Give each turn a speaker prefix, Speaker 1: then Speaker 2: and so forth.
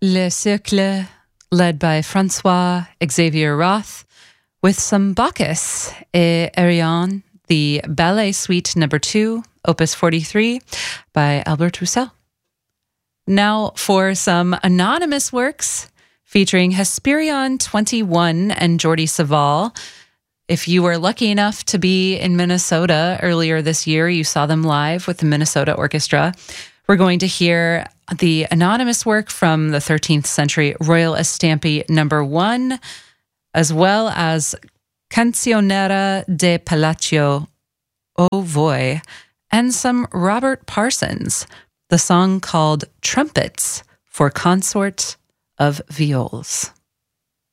Speaker 1: Le Cercle, led by Francois Xavier Roth, with some Bacchus et Ariane, the Ballet Suite No. 2, Opus 43, by Albert Roussel. Now for some anonymous works featuring Hesperion 21 and Jordi Savall. If you were lucky enough to be in Minnesota earlier this year, you saw them live with the Minnesota Orchestra. We're going to hear the anonymous work from the 13th century Royal Estampi No. 1, as well as Canzionera de Palacio, O Voi, and some Robert Parsons, the song called Trumpets for Consort of Viols.